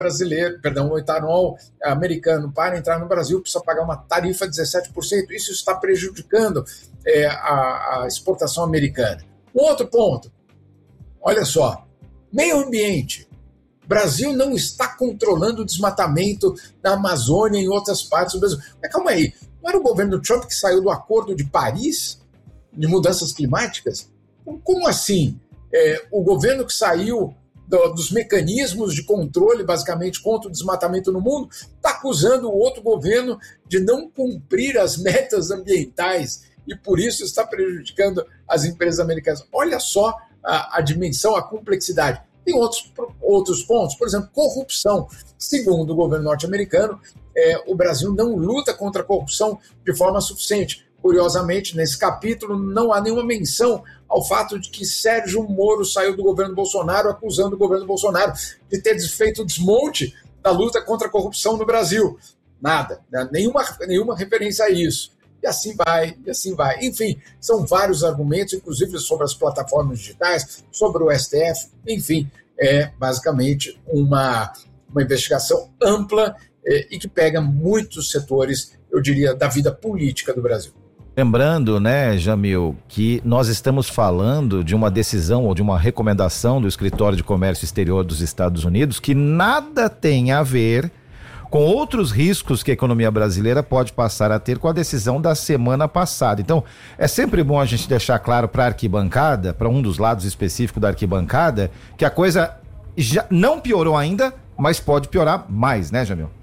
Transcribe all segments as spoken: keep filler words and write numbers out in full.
brasileiro, perdão, o etanol americano para entrar no Brasil precisa pagar uma tarifa de dezessete por cento. Isso está prejudicando é, a, a exportação americana. Um outro ponto, olha só, meio ambiente. O Brasil não está controlando o desmatamento na Amazônia e em outras partes do Brasil. Mas calma aí, não era o governo Trump que saiu do Acordo de Paris de mudanças climáticas? Como assim? É, o governo que saiu do, dos mecanismos de controle, basicamente, contra o desmatamento no mundo, está acusando o outro governo de não cumprir as metas ambientais e, por isso, está prejudicando as empresas americanas. Olha só a, a dimensão, a complexidade. Tem outros, outros pontos, por exemplo, corrupção. Segundo o governo norte-americano, é, o Brasil não luta contra a corrupção de forma suficiente. Curiosamente, nesse capítulo, não há nenhuma menção ao fato de que Sérgio Moro saiu do governo Bolsonaro, acusando o governo Bolsonaro de ter desfeito o desmonte da luta contra a corrupção no Brasil. Nada, né? nenhuma, nenhuma referência a isso. E assim vai, e assim vai. Enfim, são vários argumentos, inclusive sobre as plataformas digitais, sobre o S T F, enfim, é basicamente uma, uma investigação ampla é, e que pega muitos setores, eu diria, da vida política do Brasil. Lembrando, né, Jamil, que nós estamos falando de uma decisão ou de uma recomendação do Escritório de Comércio Exterior dos Estados Unidos que nada tem a ver com outros riscos que a economia brasileira pode passar a ter com a decisão da semana passada. Então, é sempre bom a gente deixar claro para a arquibancada, para um dos lados específicos da arquibancada, que a coisa já não piorou ainda, mas pode piorar mais, né, Jamil?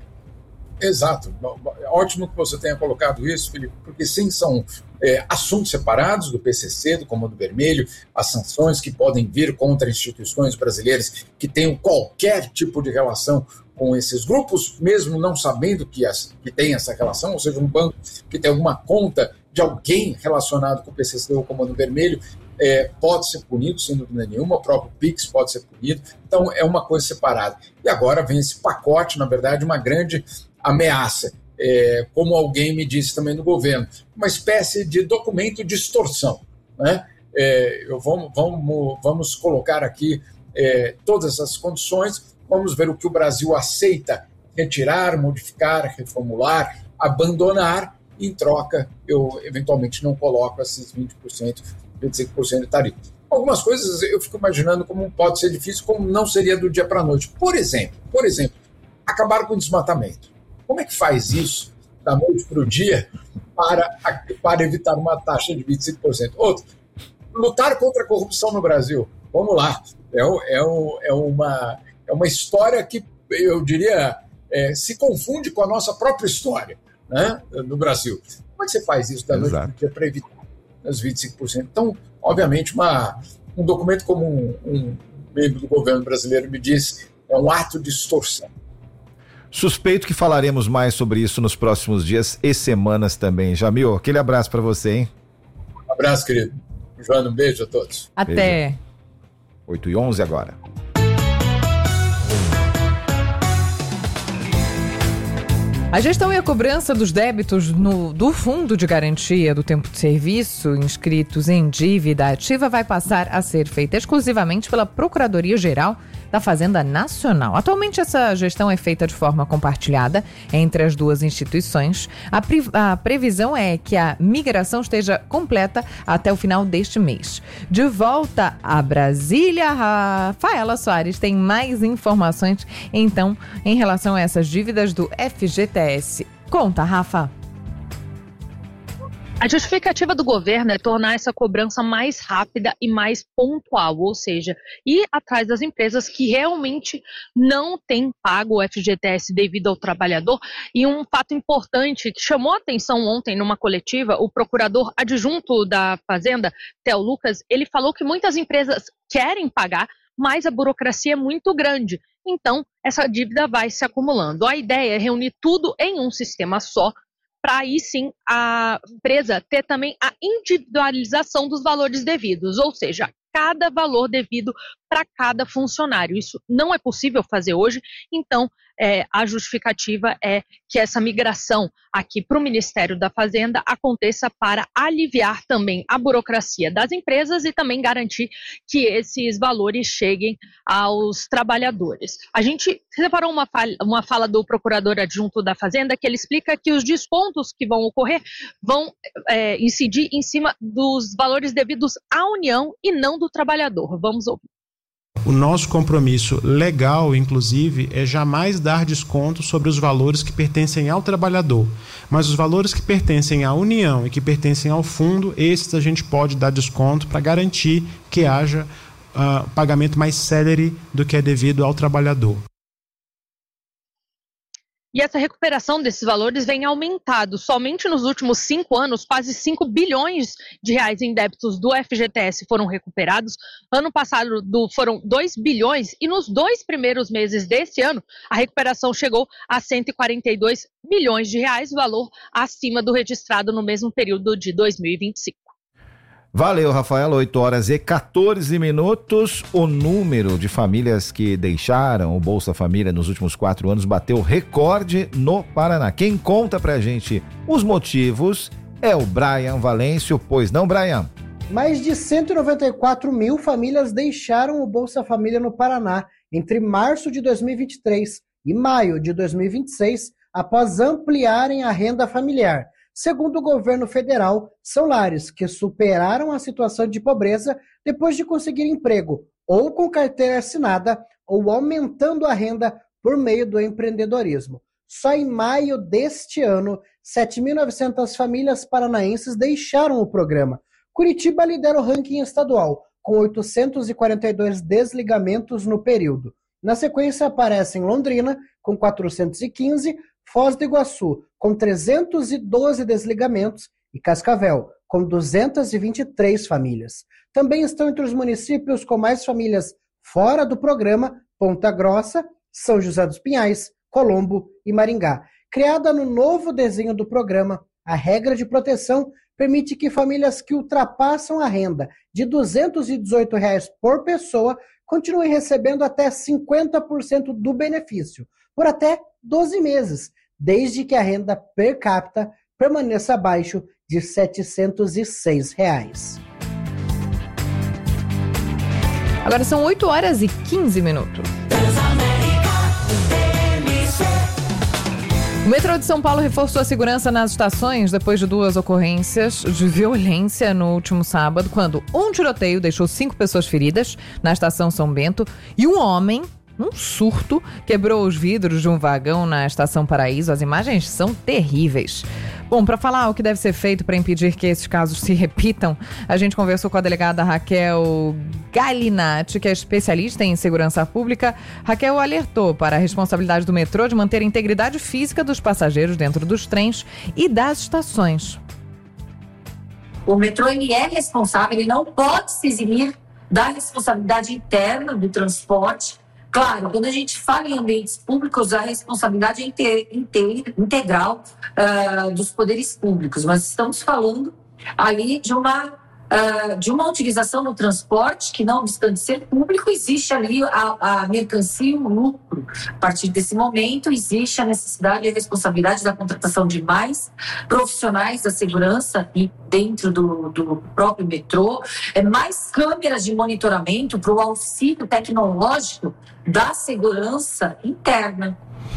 Exato. Ótimo que você tenha colocado isso, Felipe, porque sim, são é, assuntos separados do P C C, do Comando Vermelho, as sanções que podem vir contra instituições brasileiras que tenham qualquer tipo de relação com esses grupos, mesmo não sabendo que, as, que tem essa relação, ou seja, um banco que tem alguma conta de alguém relacionado com o P C C ou Comando Vermelho, é, pode ser punido, sem dúvida nenhuma, o próprio Pix pode ser punido, então é uma coisa separada. E agora vem esse pacote, na verdade, uma grande ameaça, é, como alguém me disse também no governo, uma espécie de documento de extorsão, né? É, eu vamos, vamos, vamos colocar aqui é, todas as condições, vamos ver o que o Brasil aceita retirar, modificar, reformular, abandonar, e em troca eu eventualmente não coloco esses vinte por cento, vinte e cinco por cento de tarifa. Algumas coisas eu fico imaginando como pode ser difícil, como não seria do dia para a noite. Por exemplo, por exemplo, acabar com o desmatamento. Como é que faz isso da noite para o dia para, para evitar uma taxa de vinte e cinco por cento? Outro, lutar contra a corrupção no Brasil. Vamos lá. É, é, é, uma, é uma história que, eu diria, é, se confunde com a nossa própria história, né, no Brasil. Como é que você faz isso da noite para o dia para evitar os vinte e cinco por cento? Então, obviamente, uma, um documento como um, um membro do governo brasileiro me disse, é um ato de extorsão. Suspeito que falaremos mais sobre isso nos próximos dias e semanas também. Jamil, aquele abraço para você, hein? Um abraço, querido. Joana, um beijo a todos. Até. Beijo. oito e onze agora. A gestão e a cobrança dos débitos no, do Fundo de Garantia do Tempo de Serviço inscritos em dívida ativa vai passar a ser feita exclusivamente pela Procuradoria-Geral da Fazenda Nacional. Atualmente, essa gestão é feita de forma compartilhada entre as duas instituições. A, pri- a previsão é que a migração esteja completa até o final deste mês. De volta a Brasília, Rafaela Soares tem mais informações, então, em relação a essas dívidas do F G T S. Conta, Rafa. A justificativa do governo é tornar essa cobrança mais rápida e mais pontual, ou seja, ir atrás das empresas que realmente não têm pago o F G T S devido ao trabalhador. E um fato importante que chamou a atenção ontem numa coletiva, o procurador adjunto da Fazenda, Theo Lucas, ele falou que muitas empresas querem pagar, mas a burocracia é muito grande. Então, essa dívida vai se acumulando. A ideia é reunir tudo em um sistema só, para aí sim a empresa ter também a individualização dos valores devidos, ou seja, cada valor devido para cada funcionário. Isso não é possível fazer hoje, então é, a justificativa é que essa migração aqui para o Ministério da Fazenda aconteça para aliviar também a burocracia das empresas e também garantir que esses valores cheguem aos trabalhadores. A gente separou uma fala, uma fala do procurador adjunto da Fazenda que ele explica que os descontos que vão ocorrer vão é, incidir em cima dos valores devidos à União e não do trabalhador. Vamos ouvir. O nosso compromisso legal, inclusive, é jamais dar desconto sobre os valores que pertencem ao trabalhador. Mas os valores que pertencem à União e que pertencem ao fundo, esses a gente pode dar desconto para garantir que haja uh, pagamento mais célere do que é devido ao trabalhador. E essa recuperação desses valores vem aumentado. Somente nos últimos cinco anos, quase cinco bilhões de reais em débitos do F G T S foram recuperados. Ano passado do, foram dois bilhões e nos dois primeiros meses desse ano, a recuperação chegou a cento e quarenta e dois bilhões de reais, valor acima do registrado no mesmo período de dois mil e vinte e cinco. Valeu, Rafaela. oito horas e quatorze minutos. O número de famílias que deixaram o Bolsa Família nos últimos quatro anos bateu recorde no Paraná. Quem conta pra gente os motivos é o Brian Valêncio. Pois não, Brian? Mais de cento e noventa e quatro mil famílias deixaram o Bolsa Família no Paraná entre março de dois mil e vinte e três e maio de dois mil e vinte e seis, após ampliarem a renda familiar. Segundo o governo federal, são lares que superaram a situação de pobreza depois de conseguir emprego, ou com carteira assinada, ou aumentando a renda por meio do empreendedorismo. Só em maio deste ano, sete mil e novecentas famílias paranaenses deixaram o programa. Curitiba lidera o ranking estadual, com oitocentos e quarenta e dois desligamentos no período. Na sequência aparecem Londrina, com quatrocentos e quinze, Foz do Iguaçu, com trezentos e doze desligamentos, e Cascavel, com duzentas e vinte e três famílias. Também estão entre os municípios com mais famílias fora do programa Ponta Grossa, São José dos Pinhais, Colombo e Maringá. Criada no novo desenho do programa, a regra de proteção permite que famílias que ultrapassam a renda de duzentos e dezoito reais por pessoa continuem recebendo até cinquenta por cento do benefício, por até doze meses, desde que a renda per capita permaneça abaixo de setecentos e seis reais. Agora são oito horas e quinze minutos. O metrô de São Paulo reforçou a segurança nas estações depois de duas ocorrências de violência no último sábado, quando um tiroteio deixou cinco pessoas feridas na estação São Bento e um homem, num surto, quebrou os vidros de um vagão na Estação Paraíso. As imagens são terríveis. Bom, para falar o que deve ser feito para impedir que esses casos se repitam, a gente conversou com a delegada Raquel Galinatti, que é especialista em segurança pública. Raquel alertou para a responsabilidade do metrô de manter a integridade física dos passageiros dentro dos trens e das estações. O metrô ele é responsável, ele não pode se eximir da responsabilidade interna do transporte. Claro, quando a gente fala em ambientes públicos, a responsabilidade é inte- inte- integral uh, dos poderes públicos, mas estamos falando ali de uma, uh, de uma utilização no transporte que, não obstante ser público, existe ali a, a mercancia e o lucro. A partir desse momento, existe a necessidade e a responsabilidade da contratação de mais profissionais da segurança e dentro do, do próprio metrô, é mais câmeras de monitoramento para o auxílio tecnológico da segurança interna.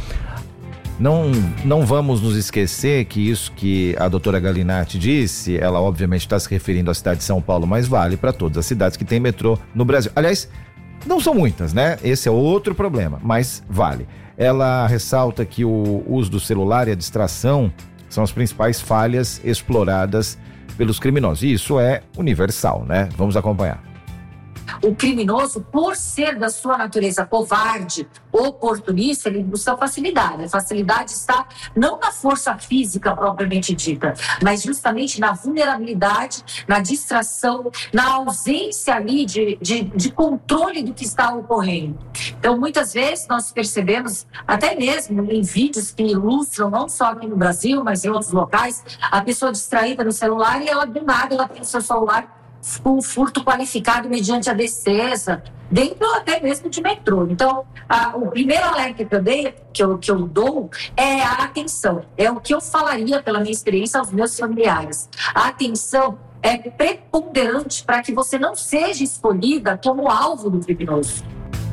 Não, não vamos nos esquecer que isso que a doutora Galinatti disse, ela obviamente está se referindo à cidade de São Paulo, mas vale para todas as cidades que têm metrô no Brasil. Aliás, não são muitas, né? Esse é outro problema, mas vale. Ela ressalta que o uso do celular e a distração são as principais falhas exploradas pelos criminosos. E isso é universal, né? Vamos acompanhar. O criminoso, por ser da sua natureza covarde, oportunista, ele busca facilidade. A facilidade está não na força física propriamente dita, mas justamente na vulnerabilidade, na distração, na ausência ali de, de, de controle do que está ocorrendo. Então, muitas vezes nós percebemos, até mesmo em vídeos que ilustram, não só aqui no Brasil, mas em outros locais, a pessoa distraída no celular e ela, do nada, ela tem o seu celular o furto qualificado mediante a defesa, dentro até mesmo de metrô. Então, a, o primeiro alerta que eu, dei, que, eu, que eu dou é a atenção. É o que eu falaria, pela minha experiência, aos meus familiares. A atenção é preponderante para que você não seja escolhida como alvo do criminoso.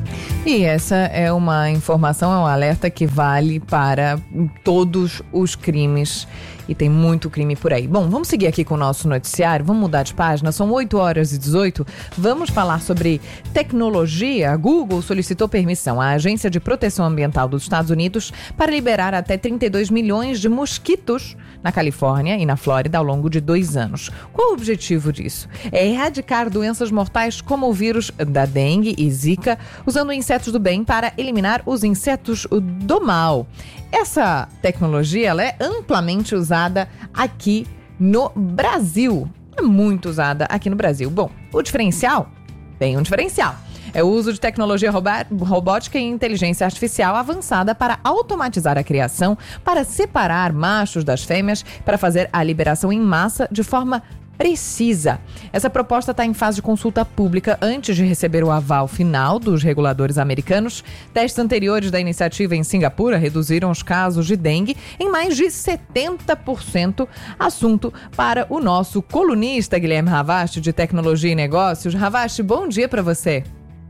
E essa é uma informação, é um alerta que vale para todos os crimes. E tem muito crime por aí. Bom, vamos seguir aqui com o nosso noticiário, vamos mudar de página, são oito horas e dezoito. Vamos falar sobre tecnologia. A Google solicitou permissão à Agência de Proteção Ambiental dos Estados Unidos para liberar até trinta e dois milhões de mosquitos na Califórnia e na Flórida ao longo de dois anos. Qual o objetivo disso? É erradicar doenças mortais como o vírus da dengue e zika, usando insetos do bem para eliminar os insetos do mal. Essa tecnologia ela é amplamente usada aqui no Brasil. É muito usada aqui no Brasil. Bom, o diferencial? Tem um diferencial. É o uso de tecnologia robótica e inteligência artificial avançada para automatizar a criação, para separar machos das fêmeas, para fazer a liberação em massa de forma precisa. Essa proposta está em fase de consulta pública antes de receber o aval final dos reguladores americanos. Testes anteriores da iniciativa em Singapura reduziram os casos de dengue em mais de setenta por cento. Assunto para o nosso colunista Guilherme Ravast, de Tecnologia e Negócios. Ravast, bom dia para você.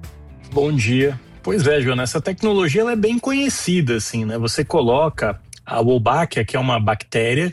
Bom dia. Pois é, Joana, essa tecnologia ela é bem conhecida, assim, né? Você coloca a Wolbachia, que é uma bactéria,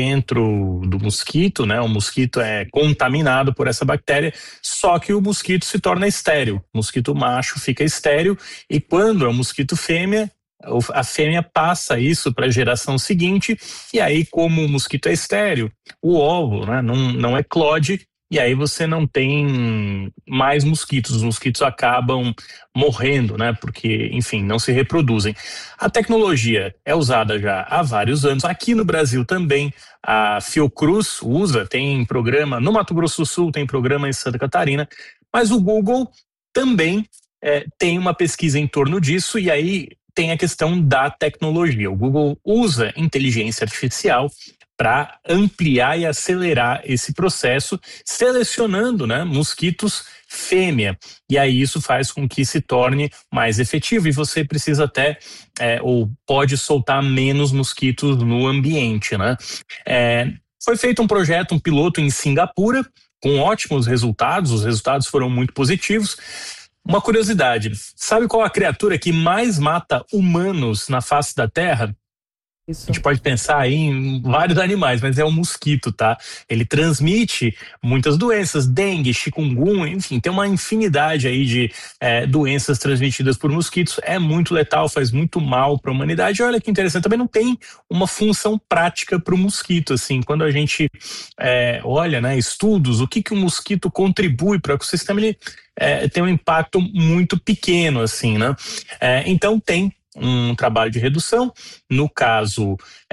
dentro do mosquito, né? O mosquito é contaminado por essa bactéria, só que o mosquito se torna estéril. O mosquito macho fica estéril e quando é um mosquito fêmea, a fêmea passa isso para a geração seguinte e aí, como o mosquito é estéril, o óvulo, né, não, não eclode e aí você não tem mais mosquitos. Os mosquitos acabam morrendo, né? Porque, enfim, não se reproduzem. A tecnologia é usada já há vários anos. Aqui no Brasil também a Fiocruz usa, tem programa no Mato Grosso do Sul, tem programa em Santa Catarina, mas o Google também é, tem uma pesquisa em torno disso e aí tem a questão da tecnologia. O Google usa inteligência artificial para ampliar e acelerar esse processo, selecionando, né, mosquitos fêmea. E aí isso faz com que se torne mais efetivo e você precisa até, é, ou pode soltar menos mosquitos no ambiente, né? É, foi feito um projeto, um piloto em Singapura, com ótimos resultados, os resultados foram muito positivos. Uma curiosidade, sabe qual a criatura que mais mata humanos na face da Terra? Isso. A gente pode pensar aí em vários animais, mas é o mosquito, tá? Ele transmite muitas doenças, dengue, chikungunya, enfim, tem uma infinidade aí de é, doenças transmitidas por mosquitos. É muito letal, faz muito mal para a humanidade. E olha que interessante, também não tem uma função prática para o mosquito, assim. Quando a gente é, olha, né, estudos, o que, que o mosquito contribui para o ecossistema, ele é, tem um impacto muito pequeno, assim, né? É, então tem um trabalho de redução. No caso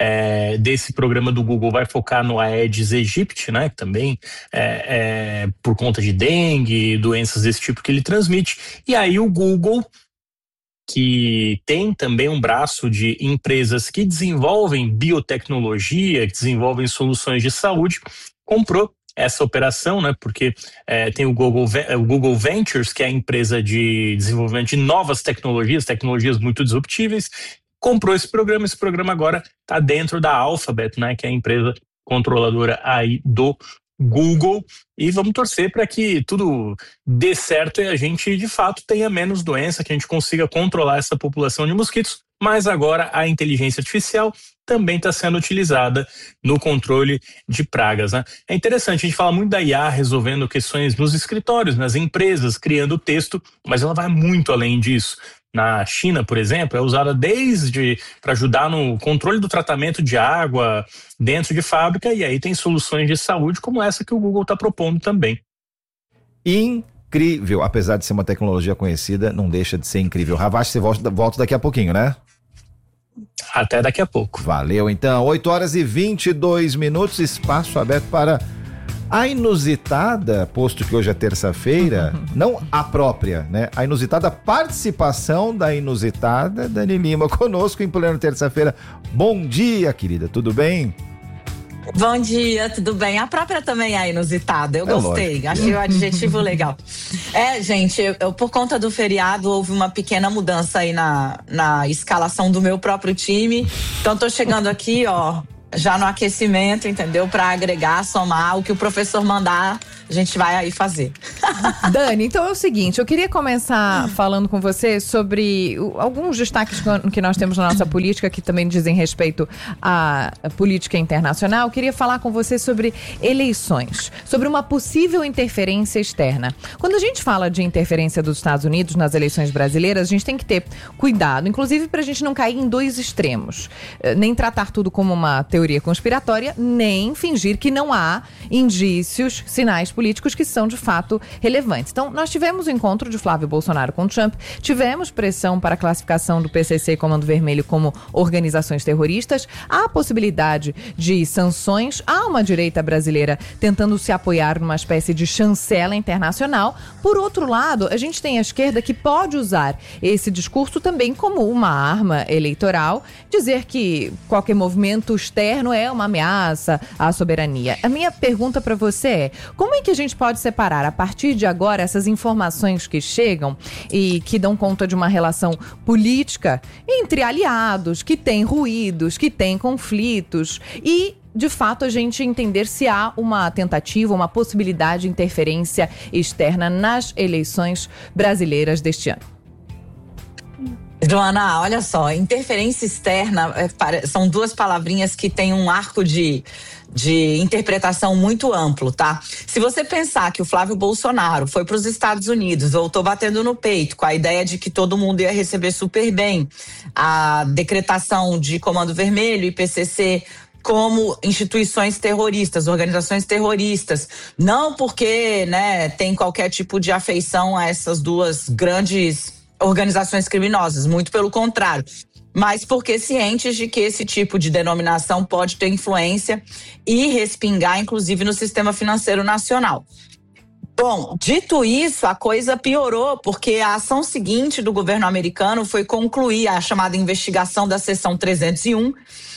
é, desse programa do Google, vai focar no Aedes aegypti, né, que também é, é por conta de dengue, doenças desse tipo que ele transmite. E aí o Google, que tem também um braço de empresas que desenvolvem biotecnologia, que desenvolvem soluções de saúde, comprou essa operação, né? Porque é, tem o Google, o Google Ventures, que é a empresa de desenvolvimento de novas tecnologias, tecnologias muito disruptíveis, comprou esse programa. Esse programa agora está dentro da Alphabet, né? Que é a empresa controladora aí do Google, e vamos torcer para que tudo dê certo e a gente de fato tenha menos doença, que a gente consiga controlar essa população de mosquitos. Mas agora a inteligência artificial também está sendo utilizada no controle de pragas, né? É interessante, a gente fala muito da I A resolvendo questões nos escritórios, nas empresas, criando texto, mas ela vai muito além disso. Na China, por exemplo, é usada desde para ajudar no controle do tratamento de água dentro de fábrica, e aí tem soluções de saúde como essa que o Google está propondo também. Incrível, apesar de ser uma tecnologia conhecida, não deixa de ser incrível. Ravast, você volta, volta daqui a pouquinho, né? Até daqui a pouco. Valeu, então. oito horas e vinte e dois minutos, espaço aberto para a inusitada, posto que hoje é terça-feira, não a própria, né? A inusitada participação da inusitada Dani Lima conosco em pleno terça-feira. Bom dia, querida, tudo bem? Bom dia, tudo bem? A própria também é inusitada, eu é gostei, lógico. Achei o adjetivo legal. É, gente, eu, eu, por conta do feriado, houve uma pequena mudança aí na, na escalação do meu próprio time. Então, tô chegando aqui, ó, já no aquecimento, entendeu? Para agregar, somar, o que o professor mandar, a gente vai aí fazer. Dani, então é o seguinte, eu queria começar falando com você sobre alguns destaques que nós temos na nossa política, que também dizem respeito à política internacional. Eu queria falar com você sobre eleições, sobre uma possível interferência externa. Quando a gente fala de interferência dos Estados Unidos nas eleições brasileiras, a gente tem que ter cuidado, inclusive para a gente não cair em dois extremos. Nem tratar tudo como uma teoria conspiratória, nem fingir que não há indícios, sinais políticos que são de fato relevantes. Então, nós tivemos o encontro de Flávio Bolsonaro com Trump, tivemos pressão para a classificação do P C C e Comando Vermelho como organizações terroristas, há a possibilidade de sanções, há uma direita brasileira tentando se apoiar numa espécie de chancela internacional. Por outro lado, a gente tem a esquerda que pode usar esse discurso também como uma arma eleitoral, dizer que qualquer movimento externo é uma ameaça à soberania. A minha pergunta para você é, como é que a gente pode separar, a partir de agora, essas informações que chegam e que dão conta de uma relação política entre aliados, que tem ruídos, que tem conflitos e, de fato, a gente entender se há uma tentativa, uma possibilidade de interferência externa nas eleições brasileiras deste ano? Joana, olha só, interferência externa é, são duas palavrinhas que têm um arco de, de interpretação muito amplo, tá? Se você pensar que o Flávio Bolsonaro foi para os Estados Unidos, voltou batendo no peito com a ideia de que todo mundo ia receber super bem a decretação de Comando Vermelho e P C C como instituições terroristas, organizações terroristas, não porque, né, tem qualquer tipo de afeição a essas duas grandes organizações criminosas, muito pelo contrário, mas porque cientes de que esse tipo de denominação pode ter influência e respingar, inclusive, no sistema financeiro nacional. Bom, dito isso, a coisa piorou, porque a ação seguinte do governo americano foi concluir a chamada investigação da seção trezentos e um,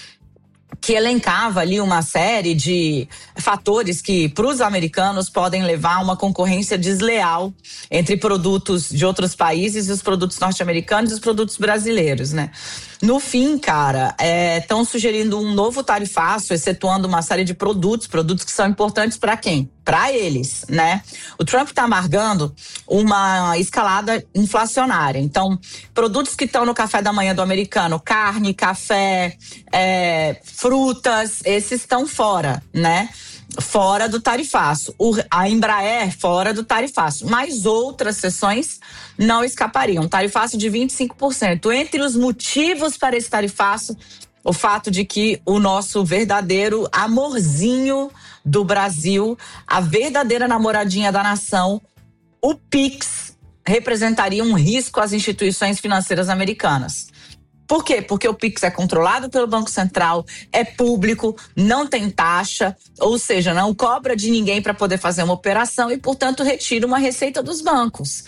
que elencava ali uma série de fatores que, para os americanos, podem levar a uma concorrência desleal entre produtos de outros países e os produtos norte-americanos e os produtos brasileiros, né? No fim, cara, estão é, sugerindo um novo tarifaço, excetuando uma série de produtos, produtos que são importantes para quem? Para eles, né? O Trump está amargando uma escalada inflacionária. Então, produtos que estão no café da manhã do americano, carne, café, é, frutas, esses estão fora, né? Fora do tarifaço. O, a Embraer fora do tarifaço. Mas outras seções não escapariam. Tarifaço de vinte e cinco por cento. Entre os motivos para esse tarifaço, o fato de que o nosso verdadeiro amorzinho do Brasil, a verdadeira namoradinha da nação, o Pix, representaria um risco às instituições financeiras americanas. Por quê? Porque o Pix é controlado pelo Banco Central, é público, não tem taxa, ou seja, não cobra de ninguém para poder fazer uma operação e, portanto, retira uma receita dos bancos.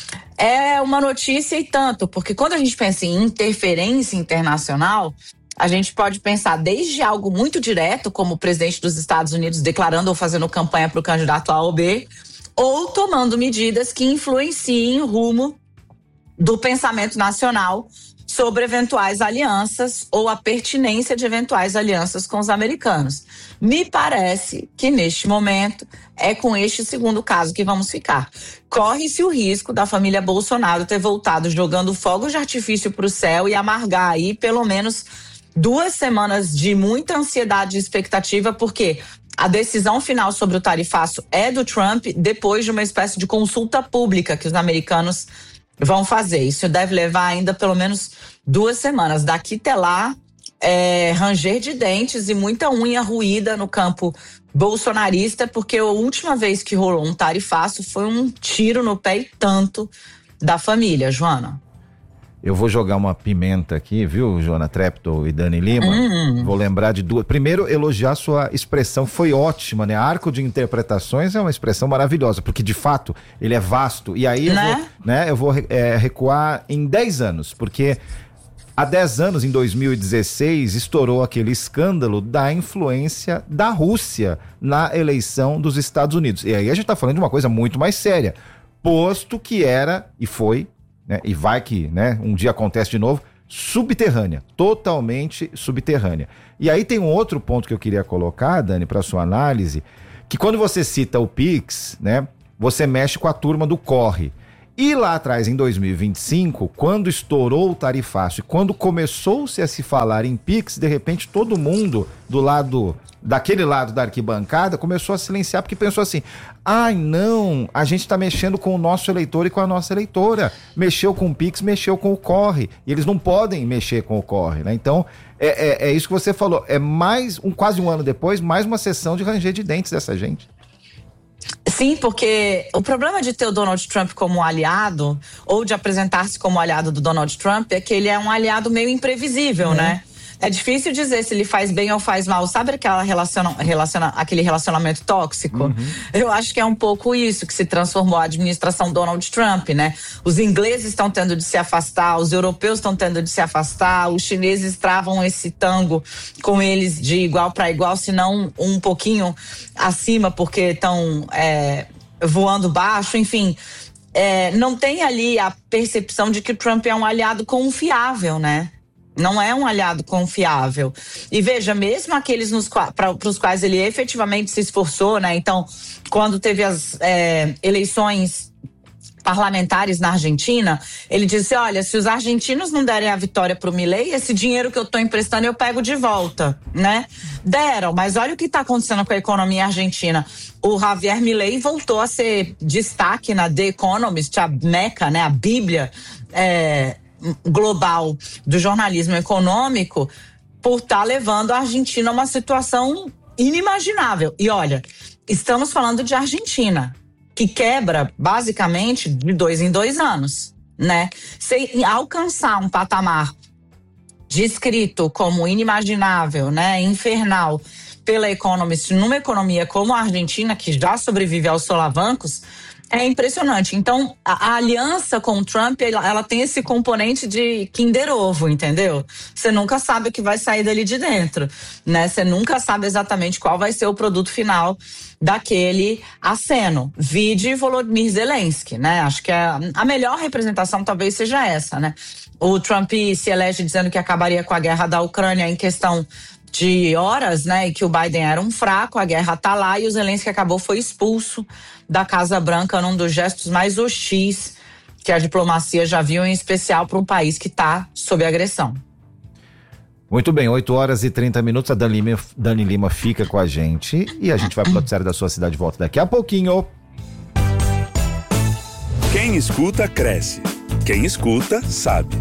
É uma notícia e tanto, porque quando a gente pensa em interferência internacional, a gente pode pensar desde algo muito direto, como o presidente dos Estados Unidos declarando ou fazendo campanha para o candidato A ou B, ou tomando medidas que influenciem o rumo do pensamento nacional sobre eventuais alianças ou a pertinência de eventuais alianças com os americanos. Me parece que neste momento é com este segundo caso que vamos ficar. Corre-se o risco da família Bolsonaro ter voltado jogando fogos de artifício para o céu e amargar aí pelo menos duas semanas de muita ansiedade e expectativa, porque a decisão final sobre o tarifaço é do Trump depois de uma espécie de consulta pública que os americanos vão fazer. Isso deve levar ainda pelo menos duas semanas. Daqui até lá, é, ranger de dentes e muita unha ruída no campo bolsonarista, porque a última vez que rolou um tarifaço foi um tiro no pé e tanto da família, Joana. Eu vou jogar uma pimenta aqui, viu, Joana Treptow e Dani Lima? Hum. Vou lembrar de duas. Primeiro, elogiar sua expressão, foi ótima, né? Arco de interpretações é uma expressão maravilhosa, porque de fato ele é vasto. E aí eu né? vou, né, eu vou é, recuar em dez anos, porque Há dez anos, em dois mil e dezesseis, estourou aquele escândalo da influência da Rússia na eleição dos Estados Unidos. E aí a gente está falando de uma coisa muito mais séria, posto que era, e foi, né, e vai que, né, um dia acontece de novo, subterrânea, totalmente subterrânea. E aí tem um outro ponto que eu queria colocar, Dani, para sua análise, que quando você cita o Pix, né, você mexe com a turma do corre. E lá atrás, em dois mil e vinte e cinco, quando estourou o tarifaço, quando começou-se a se falar em Pix, de repente todo mundo do lado, daquele lado da arquibancada, começou a silenciar, porque pensou assim, ai não, a gente está mexendo com o nosso eleitor e com a nossa eleitora. Mexeu com o Pix, mexeu com o corre. E eles não podem mexer com o corre, né? Então, é, é, é isso que você falou. É mais, um, quase um ano depois, mais uma sessão de ranger de dentes dessa gente. Sim, porque o problema de ter o Donald Trump como aliado, ou de apresentar-se como aliado do Donald Trump, é que ele é um aliado meio imprevisível, uhum. né? É difícil dizer se ele faz bem ou faz mal. Sabe aquela relaciona, relaciona, aquele relacionamento tóxico? Uhum. Eu acho que é um pouco isso que se transformou a administração Donald Trump, né? Os ingleses estão tendo de se afastar, os europeus estão tendo de se afastar, os chineses travam esse tango com eles de igual para igual, se não um pouquinho acima, porque estão é, voando baixo, enfim. É, não tem ali a percepção de que o Trump é um aliado confiável, né? Não é um aliado confiável. E veja, mesmo aqueles para os quais ele efetivamente se esforçou, né? Então, quando teve as é, eleições parlamentares na Argentina, ele disse, olha, se os argentinos não derem a vitória para o Milei, esse dinheiro que eu estou emprestando eu pego de volta, né? Deram, mas olha o que está acontecendo com a economia argentina. O Javier Milei voltou a ser destaque na The Economist, a meca, né? A bíblia é, global do jornalismo econômico, por estar tá levando a Argentina a uma situação inimaginável. E olha, estamos falando de Argentina, que quebra basicamente de dois em dois anos, né? Sem alcançar um patamar descrito como inimaginável, né? Infernal pela Economist, numa economia como a Argentina, que já sobrevive aos solavancos, é impressionante. Então, a, a aliança com o Trump, ela, ela tem esse componente de Kinder Ovo, entendeu? Você nunca sabe o que vai sair dali de dentro, né? Você nunca sabe exatamente qual vai ser o produto final daquele aceno. Vide Volodymyr Zelensky, né? Acho que a, a melhor representação talvez seja essa, né? O Trump se elege dizendo que acabaria com a guerra da Ucrânia em questão de horas, né, e que o Biden era um fraco, a guerra tá lá e o Zelensky acabou, foi expulso da Casa Branca num dos gestos mais hostis que a diplomacia já viu, em especial para um país que está sob agressão. Muito bem, oito horas e trinta minutos, a Dani Lima, Dani Lima fica com a gente e a gente vai pro noticiário da sua cidade, volta daqui a pouquinho. Quem escuta, cresce. Quem escuta, sabe.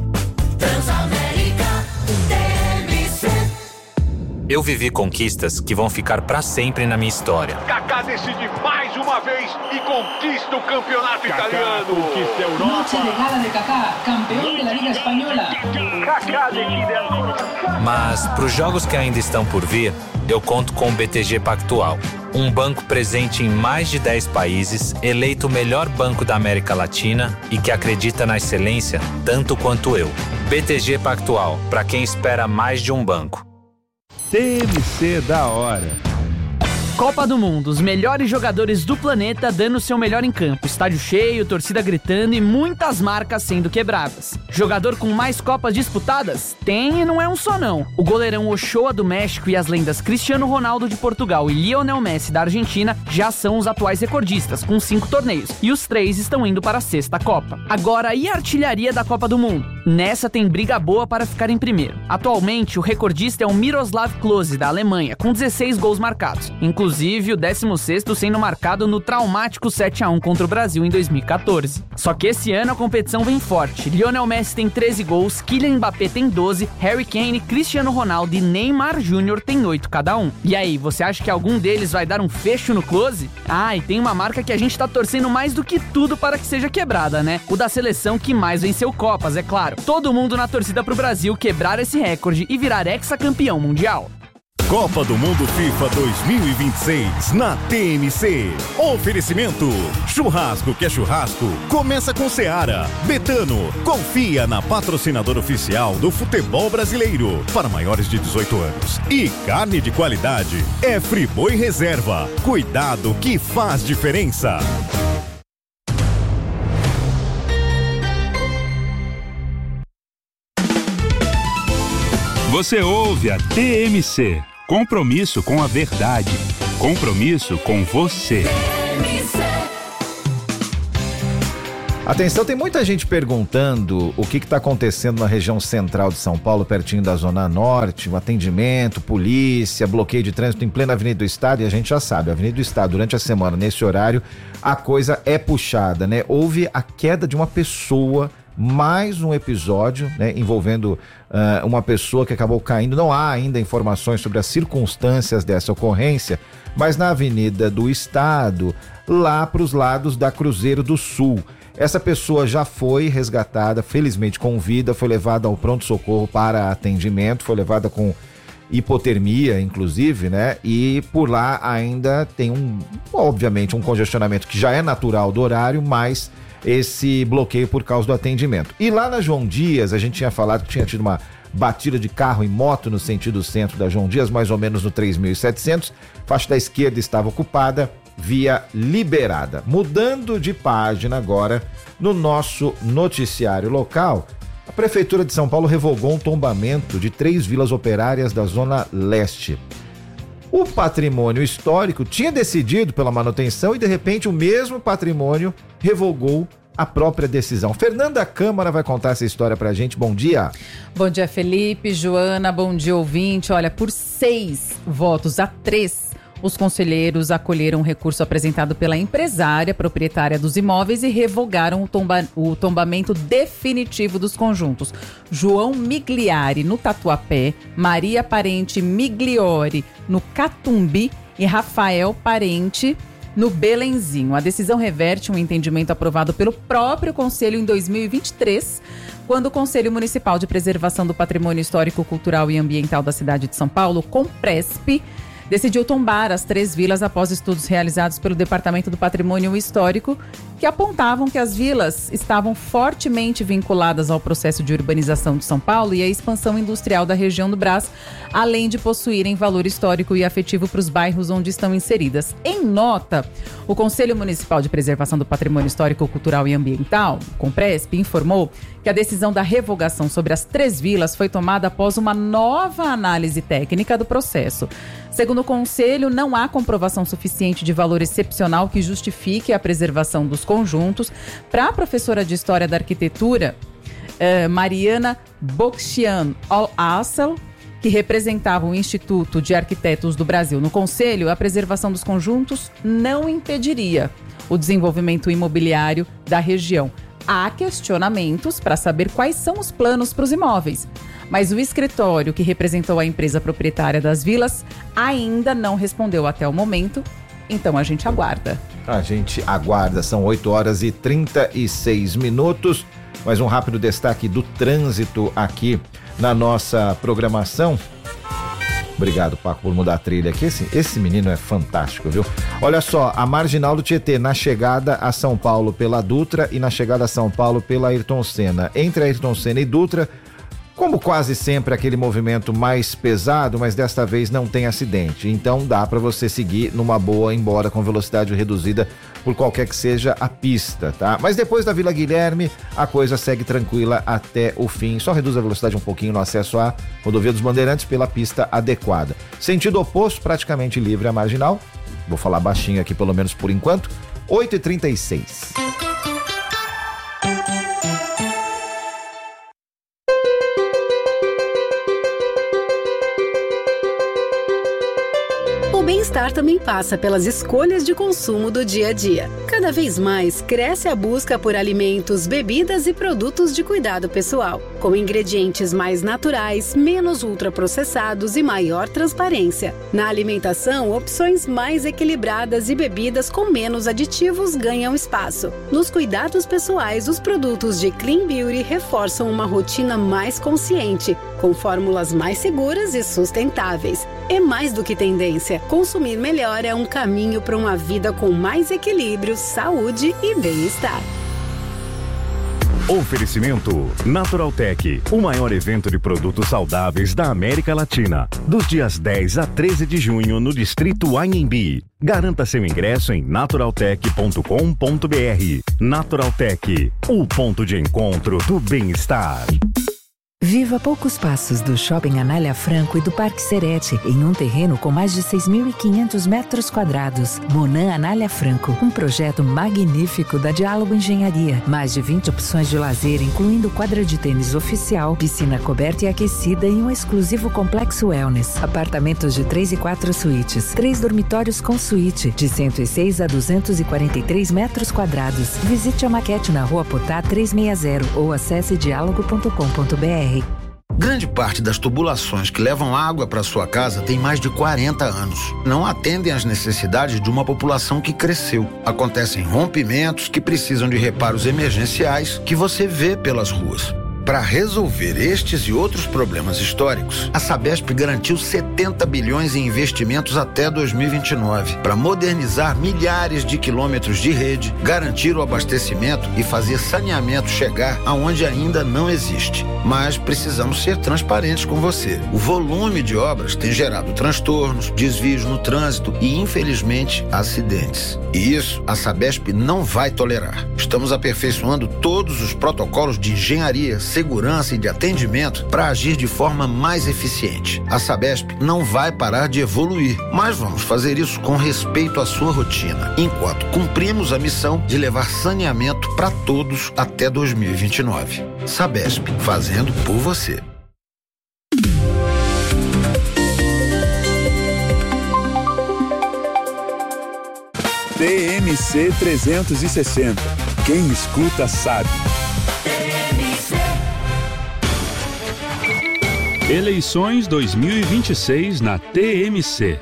Eu vivi conquistas que vão ficar pra sempre na minha história. Kaká decide mais uma vez e conquista o campeonato Kaká italiano. Conquista a Europa. Noche de gala de Kaká, campeão da Liga Espanhola. Kaká decide a... Mas pros jogos que ainda estão por vir, eu conto com o B T G Pactual. Um banco presente em mais de dez países, eleito o melhor banco da América Latina e que acredita na excelência tanto quanto eu. B T G Pactual, para quem espera mais de um banco. T M C da hora. Copa do Mundo, os melhores jogadores do planeta dando o seu melhor em campo, estádio cheio, torcida gritando e muitas marcas sendo quebradas. Jogador com mais Copas disputadas? Tem e não é um só não. O goleirão Ochoa do México e as lendas Cristiano Ronaldo de Portugal e Lionel Messi da Argentina já são os atuais recordistas, com cinco torneios, e os três estão indo para a sexta Copa. Agora, e a artilharia da Copa do Mundo? Nessa tem briga boa para ficar em primeiro. Atualmente, o recordista é o Miroslav Klose, da Alemanha, com dezesseis gols marcados, inclusive o décimo sexto sendo marcado no traumático sete a um contra o Brasil em dois mil e catorze. Só que esse ano a competição vem forte. Lionel Messi tem treze gols, Kylian Mbappé tem doze, Harry Kane, Cristiano Ronaldo e Neymar Júnior tem oito cada um. E aí, você acha que algum deles vai dar um fecho no Klose? Ah, e tem uma marca que a gente tá torcendo mais do que tudo para que seja quebrada, né? O da seleção que mais venceu Copas, é claro. Todo mundo na torcida pro Brasil quebrar esse recorde e virar hexacampeão mundial. Copa do Mundo FIFA dois mil e vinte e seis na T M C. Oferecimento: churrasco que é churrasco, começa com Seara. Betano, confia na patrocinadora oficial do futebol brasileiro para maiores de dezoito anos. E carne de qualidade é Friboi Reserva. Cuidado que faz diferença. Você ouve a T M C. Compromisso com a verdade. Compromisso com você. Atenção, tem muita gente perguntando o que está acontecendo na região central de São Paulo, pertinho da Zona Norte, o atendimento, polícia, bloqueio de trânsito em plena Avenida do Estado, e a gente já sabe, a Avenida do Estado, durante a semana, nesse horário, a coisa é puxada, né? Houve a queda de uma pessoa, mais um episódio, né, envolvendo uh, uma pessoa que acabou caindo. Não há ainda informações sobre as circunstâncias dessa ocorrência, mas na Avenida do Estado, lá para os lados da Cruzeiro do Sul. Essa pessoa já foi resgatada, felizmente com vida, foi levada ao pronto-socorro para atendimento, foi levada com hipotermia, inclusive, né? E por lá ainda tem um, obviamente, um congestionamento que já é natural do horário, mas esse bloqueio por causa do atendimento. E lá na João Dias, a gente tinha falado que tinha tido uma batida de carro e moto no sentido centro da João Dias, mais ou menos no três mil e setecentos, faixa da esquerda estava ocupada, via liberada. Mudando de página agora, no nosso noticiário local, a Prefeitura de São Paulo revogou um tombamento de três vilas operárias da Zona Leste. O patrimônio histórico tinha decidido pela manutenção e, de repente, o mesmo patrimônio revogou a própria decisão. Fernanda Câmara vai contar essa história pra gente. Bom dia. Bom dia, Felipe, Joana, bom dia, ouvinte. Olha, por seis votos a três, os conselheiros acolheram um recurso apresentado pela empresária proprietária dos imóveis e revogaram o, tomba, o tombamento definitivo dos conjuntos. João Migliari, no Tatuapé, Maria Parente Migliori, no Catumbi, e Rafael Parente, no Belenzinho. A decisão reverte um entendimento aprovado pelo próprio Conselho em dois mil e vinte e três, quando o Conselho Municipal de Preservação do Patrimônio Histórico, Cultural e Ambiental da cidade de São Paulo, COMPRESP, decidiu tombar as três vilas após estudos realizados pelo Departamento do Patrimônio Histórico, que apontavam que as vilas estavam fortemente vinculadas ao processo de urbanização de São Paulo e à expansão industrial da região do Brás, além de possuírem valor histórico e afetivo para os bairros onde estão inseridas. Em nota, o Conselho Municipal de Preservação do Patrimônio Histórico, Cultural e Ambiental, COMPRESP, informou que a decisão da revogação sobre as três vilas foi tomada após uma nova análise técnica do processo. Segundo o Conselho, não há comprovação suficiente de valor excepcional que justifique a preservação dos conjuntos. Para a professora de História da Arquitetura, eh, Mariana Boxian Al-Assel, que representava o Instituto de Arquitetos do Brasil no Conselho, a preservação dos conjuntos não impediria o desenvolvimento imobiliário da região. Há questionamentos para saber quais são os planos para os imóveis, mas o escritório que representou a empresa proprietária das vilas ainda não respondeu até o momento, então a gente aguarda. A gente aguarda, são oito horas e trinta e seis minutos, mais um rápido destaque do trânsito aqui na nossa programação. Obrigado, Paco, por mudar a trilha aqui. Esse, esse menino é fantástico, viu? Olha só, a Marginal do Tietê, na chegada a São Paulo pela Dutra e na chegada a São Paulo pela Ayrton Senna. Entre Ayrton Senna e Dutra, como quase sempre aquele movimento mais pesado, mas desta vez não tem acidente. Então dá para você seguir numa boa, embora com velocidade reduzida por qualquer que seja a pista, tá? Mas depois da Vila Guilherme, a coisa segue tranquila até o fim. Só reduz a velocidade um pouquinho no acesso à Rodovia dos Bandeirantes pela pista adequada. Sentido oposto, praticamente livre a Marginal. Vou falar baixinho aqui, pelo menos por enquanto. oito e trinta e seis. O bem-estar também passa pelas escolhas de consumo do dia a dia. Cada vez mais cresce a busca por alimentos, bebidas e produtos de cuidado pessoal, com ingredientes mais naturais, menos ultraprocessados e maior transparência. Na alimentação, opções mais equilibradas e bebidas com menos aditivos ganham espaço. Nos cuidados pessoais, os produtos de Clean Beauty reforçam uma rotina mais consciente, com fórmulas mais seguras e sustentáveis. É mais do que tendência. Consumir melhor é um caminho para uma vida com mais equilíbrio, saúde e bem-estar. Oferecimento Naturaltech, o maior evento de produtos saudáveis da América Latina. Dos dias dez a treze de junho no Distrito Anhembi. Garanta seu ingresso em naturaltech ponto com ponto br. Naturaltech, o ponto de encontro do bem-estar. Viva a poucos passos do Shopping Anália Franco e do Parque Serete, em um terreno com mais de seis mil e quinhentos metros quadrados. Monan Anália Franco, um projeto magnífico da Diálogo Engenharia. Mais de vinte opções de lazer, incluindo quadra de tênis oficial, piscina coberta e aquecida e um exclusivo complexo wellness. Apartamentos de três e quatro suítes, três dormitórios com suíte, de cento e seis a duzentos e quarenta e três metros quadrados. Visite a maquete na Rua Potá trezentos e sessenta ou acesse diálogo ponto com ponto br. Grande parte das tubulações que levam água para sua casa tem mais de quarenta anos. Não atendem às necessidades de uma população que cresceu. Acontecem rompimentos que precisam de reparos emergenciais que você vê pelas ruas. Para resolver estes e outros problemas históricos, a Sabesp garantiu setenta bilhões em investimentos até dois mil e vinte e nove para modernizar milhares de quilômetros de rede, garantir o abastecimento e fazer saneamento chegar aonde ainda não existe. Mas precisamos ser transparentes com você. O volume de obras tem gerado transtornos, desvios no trânsito e, infelizmente, acidentes. E isso a Sabesp não vai tolerar. Estamos aperfeiçoando todos os protocolos de engenharia, segurança e de atendimento para agir de forma mais eficiente. A Sabesp não vai parar de evoluir, mas vamos fazer isso com respeito à sua rotina, enquanto cumprimos a missão de levar saneamento para todos até dois mil e vinte e nove. Sabesp, fazendo por você. T M C trezentos e sessenta. Quem escuta sabe. Eleições dois mil e vinte e seis na T M C.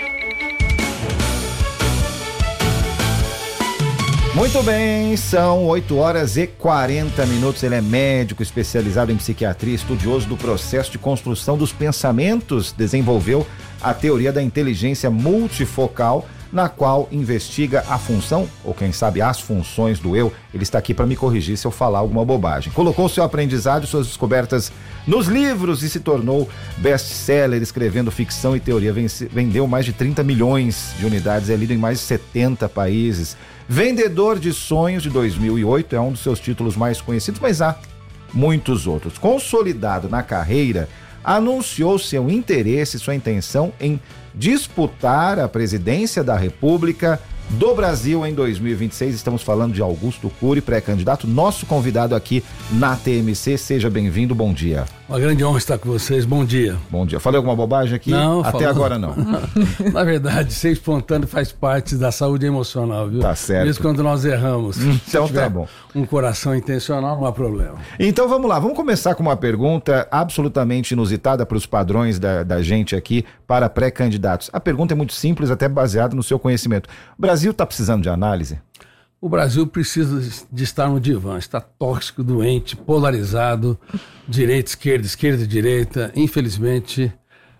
Muito bem, são oito horas e quarenta minutos. Ele é médico especializado em psiquiatria, estudioso do processo de construção dos pensamentos, desenvolveu a teoria da inteligência multifocal, na qual investiga a função, ou quem sabe as funções do eu. Ele está aqui para me corrigir se eu falar alguma bobagem. Colocou seu aprendizado e suas descobertas nos livros e se tornou best-seller, escrevendo ficção e teoria. Vendeu mais de trinta milhões de unidades, é lido em mais de setenta países. Vendedor de Sonhos, de dois mil e oito, é um dos seus títulos mais conhecidos, mas há muitos outros. Consolidado na carreira, anunciou seu interesse e sua intenção em disputar a presidência da República do Brasil em dois mil e vinte e seis. Estamos falando de Augusto Cury, pré-candidato, nosso convidado aqui na T M C. Seja bem-vindo, bom dia. Uma grande honra estar com vocês, bom dia. Bom dia. Falei alguma bobagem aqui? Não, até falou. Agora não. Na verdade, ser espontâneo faz parte da saúde emocional, viu? Tá certo. Mesmo quando nós erramos. Então tá bom. Um coração intencional, não há problema. Então vamos lá, vamos começar com uma pergunta absolutamente inusitada para os padrões da, da gente aqui para pré-candidatos. A pergunta é muito simples, até baseada no seu conhecimento. O Brasil está precisando de análise? O Brasil precisa de estar no divã, está tóxico, doente, polarizado, direita, esquerda, esquerda e direita. Infelizmente,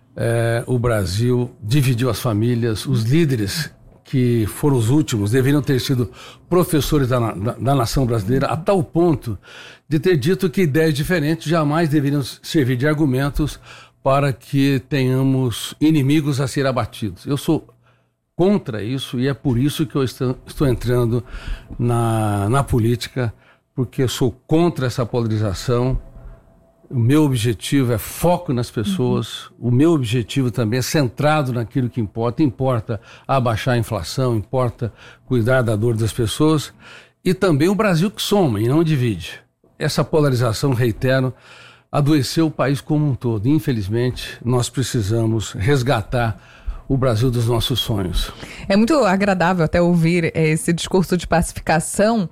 é, o Brasil dividiu as famílias, os líderes que foram os últimos deveriam ter sido professores da, da, da nação brasileira, a tal ponto de ter dito que ideias diferentes jamais deveriam servir de argumentos para que tenhamos inimigos a ser abatidos. Eu sou contra isso e é por isso que eu estou, estou entrando na, na política, porque eu sou contra essa polarização. O meu objetivo é foco nas pessoas, uhum. O meu objetivo também é centrado naquilo que importa. Importa abaixar a inflação, importa cuidar da dor das pessoas e também o Brasil que soma e não divide. Essa polarização, reitero, adoeceu o país como um todo. Infelizmente, nós precisamos resgatar o Brasil dos nossos sonhos. É muito agradável até ouvir esse discurso de pacificação,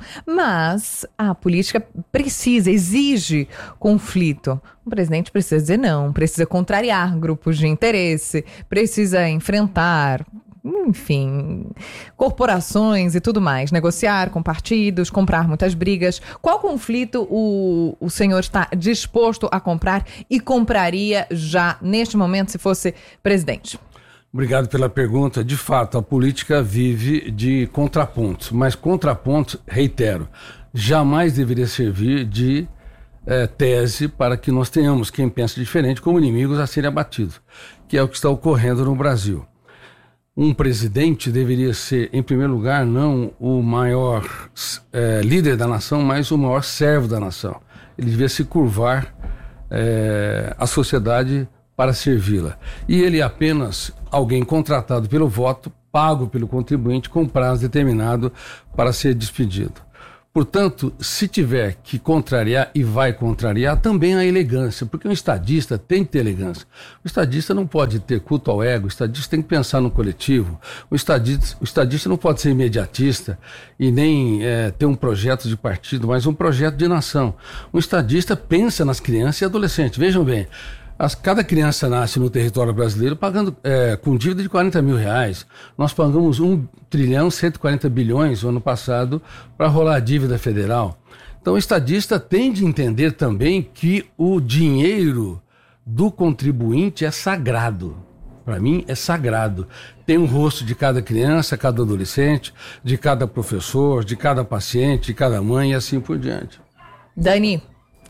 mas a política precisa, exige conflito. O presidente precisa dizer não, precisa contrariar grupos de interesse, precisa enfrentar, enfim, corporações e tudo mais, negociar com partidos, comprar muitas brigas. Qual conflito o, o senhor está disposto a comprar e compraria já neste momento se fosse presidente? Obrigado pela pergunta. De fato, a política vive de contrapontos, mas contrapontos, reitero, jamais deveria servir de é, tese para que nós tenhamos quem pensa diferente como inimigos a serem abatidos, que é o que está ocorrendo no Brasil. Um presidente deveria ser, em primeiro lugar, não o maior é, líder da nação, mas o maior servo da nação. Ele devia se curvar é, à sociedade para servi-la. E ele é apenas alguém contratado pelo voto, pago pelo contribuinte, com prazo determinado para ser despedido. Portanto, se tiver que contrariar, e vai contrariar, também a elegância, porque um estadista tem que ter elegância. O estadista não pode ter culto ao ego, o estadista tem que pensar no coletivo, o estadista, o estadista não pode ser imediatista e nem é, ter um projeto de partido, mas um projeto de nação. Um estadista pensa nas crianças e adolescentes. Vejam bem, As, cada criança nasce no território brasileiro pagando é, com dívida de quarenta mil reais. Nós pagamos um trilhão, cento e quarenta bilhões no ano passado para rolar a dívida federal. Então o estadista tem de entender também que o dinheiro do contribuinte é sagrado. Para mim é sagrado. Tem o rosto de cada criança, cada adolescente, de cada professor, de cada paciente, de cada mãe e assim por diante. Dani.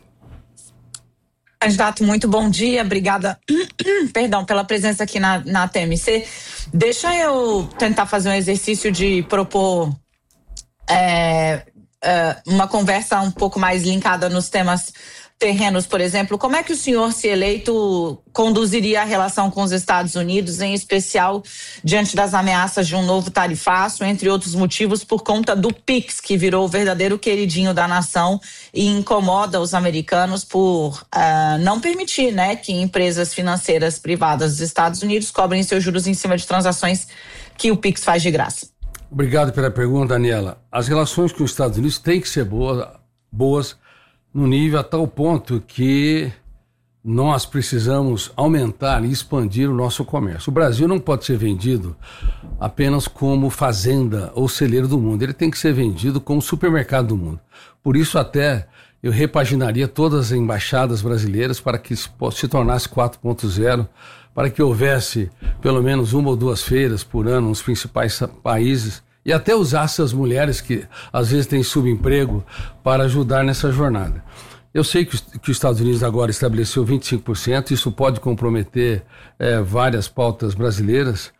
Candidato, muito bom dia, obrigada, perdão, pela presença aqui na, na T M C. Deixa eu tentar fazer um exercício de propor é, é, uma conversa um pouco mais linkada nos temas terrenos, por exemplo. Como é que o senhor, se eleito, conduziria a relação com os Estados Unidos, em especial diante das ameaças de um novo tarifaço, entre outros motivos, por conta do Pix, que virou o verdadeiro queridinho da nação e incomoda os americanos por uh, não permitir, né, que empresas financeiras privadas dos Estados Unidos cobrem seus juros em cima de transações que o Pix faz de graça? Obrigado pela pergunta, Daniela. As relações com os Estados Unidos têm que ser boas, boas no nível a tal ponto que nós precisamos aumentar e expandir o nosso comércio. O Brasil não pode ser vendido apenas como fazenda ou celeiro do mundo. Ele tem que ser vendido como supermercado do mundo. Por isso até eu repaginaria todas as embaixadas brasileiras para que se tornasse quatro ponto zero, para que houvesse pelo menos uma ou duas feiras por ano nos principais países, e até usasse as mulheres que às vezes têm subemprego para ajudar nessa jornada. Eu sei que, que os Estados Unidos agora estabeleceu vinte e cinco por cento, isso pode comprometer é, várias pautas brasileiras.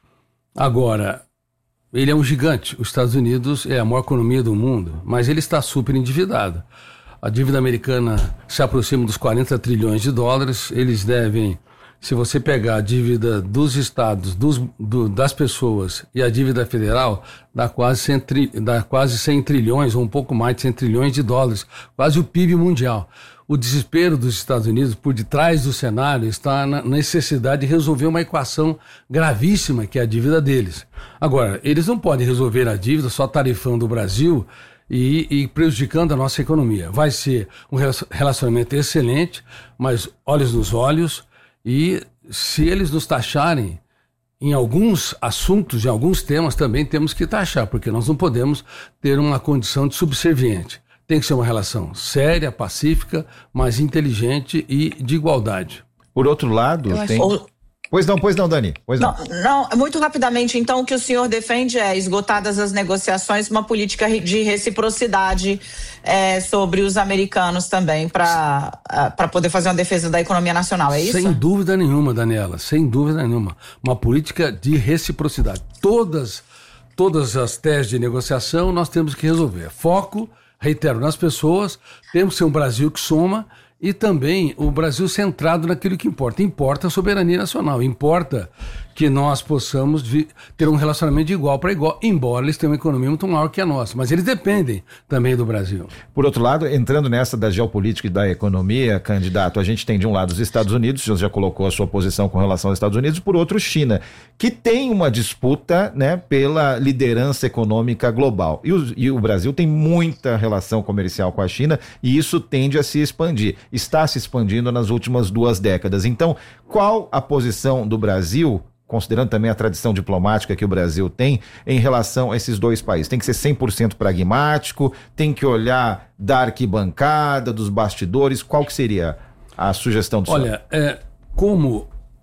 Agora, ele é um gigante, os Estados Unidos é a maior economia do mundo, mas ele está super endividado. A dívida americana se aproxima dos quarenta trilhões de dólares, eles devem... Se você pegar a dívida dos estados, dos, do, das pessoas e a dívida federal, dá quase, cem tri, dá quase cem trilhões, ou um pouco mais de cem trilhões de dólares, quase o P I B mundial. O desespero dos Estados Unidos, por detrás do cenário, está na necessidade de resolver uma equação gravíssima, que é a dívida deles. Agora, eles não podem resolver a dívida só tarifando o Brasil e, e prejudicando a nossa economia. Vai ser um relacionamento excelente, mas olhos nos olhos. E se eles nos taxarem em alguns assuntos, em alguns temas, também temos que taxar, porque nós não podemos ter uma condição de subserviente. Tem que ser uma relação séria, pacífica, mas inteligente e de igualdade. Por outro lado, Eu tem... acho... Pois não, pois não, Dani. Pois não. não. Não, muito rapidamente, então, o que o senhor defende é, esgotadas as negociações, uma política de reciprocidade é, sobre os americanos também, para para poder fazer uma defesa da economia nacional, é isso? Sem dúvida nenhuma, Daniela, sem dúvida nenhuma. Uma política de reciprocidade. Todas, todas as teses de negociação nós temos que resolver. Foco, reitero, nas pessoas, temos que ser um Brasil que soma. E também o Brasil centrado naquilo que importa. Importa a soberania nacional, importa que nós possamos vi- ter um relacionamento de igual para igual, embora eles tenham uma economia muito maior que a nossa, mas eles dependem também do Brasil. Por outro lado, entrando nessa da geopolítica e da economia, candidato, a gente tem de um lado os Estados Unidos, o senhor já colocou a sua posição com relação aos Estados Unidos, por outro China, que tem uma disputa, né, pela liderança econômica global. E o, e o Brasil tem muita relação comercial com a China e isso tende a se expandir. Está se expandindo nas últimas duas décadas. Então, qual a posição do Brasil, considerando também a tradição diplomática que o Brasil tem, em relação a esses dois países? Tem que ser cem por cento pragmático, tem que olhar da arquibancada, dos bastidores, qual que seria a sugestão do senhor? Olha, é, como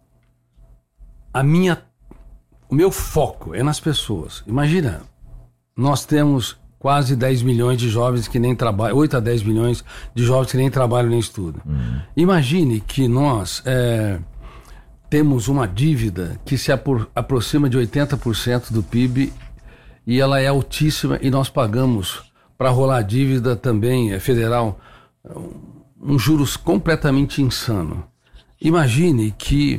a minha, o meu foco é nas pessoas. Imagina, nós temos quase dez milhões de jovens que nem trabalham, oito a dez milhões de jovens que nem trabalham nem estudam. Uhum. Imagine que nós é, temos uma dívida que se apro- aproxima de oitenta por cento do P I B e ela é altíssima e nós pagamos para rolar a dívida também é, federal um, um juros completamente insano. Imagine que